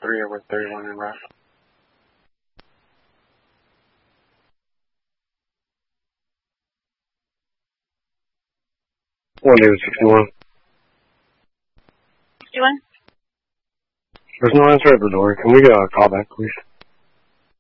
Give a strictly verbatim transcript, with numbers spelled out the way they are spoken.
three over thirty-one in rush. one David sixty-one. sixty-one? There's no answer at the door. Can we get a call back, please?